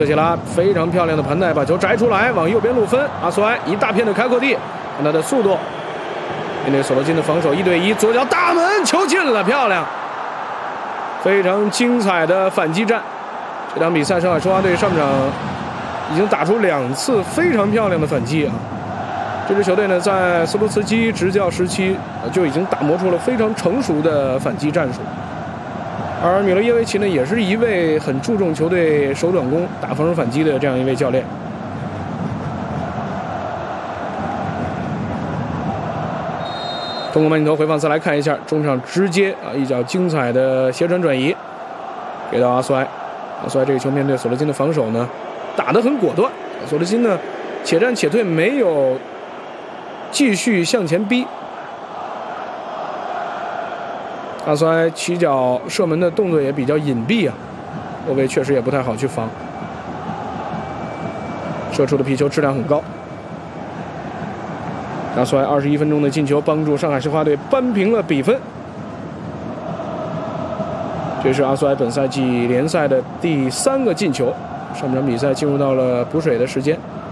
科切拉非常漂亮的盘带，把球摘出来，往右边路分。阿苏埃一大片的开阔地，看他的速度，面对索罗金的防守1对1，左脚大门，球进了，漂亮！非常精彩的反击战。这场比赛，上海申花队上场已经打出2次非常漂亮的反击啊！这支球队呢，在斯卢茨基执教时期就已经打磨出了非常成熟的反击战术。而米勒耶维奇呢，也是一位很注重球队手转攻、打防守反击的这样一位教练。通过慢镜头回放再来看一下，中场直接一脚精彩的斜传转移，给到阿苏埃。阿苏埃这个球面对索罗金的防守呢，打得很果断。索罗金呢，且战且退，没有继续向前逼。阿苏埃起脚射门的动作也比较隐蔽啊，后卫确实也不太好去防。射出的皮球质量很高。阿苏埃21分钟的进球，帮助上海申花队扳平了比分。这是阿苏埃本赛季联赛的第3个进球。上场比赛进入到了补水的时间。